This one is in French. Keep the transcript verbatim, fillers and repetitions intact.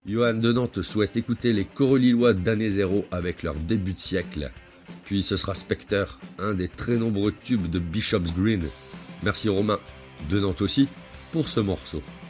Johan de Nantes souhaite écouter les Coreux-Lillois d'année zéro avec leur début de siècle. Puis ce sera Spectre, un des très nombreux tubes de Bishop's Green. Merci Romain, de Nantes aussi, pour ce morceau.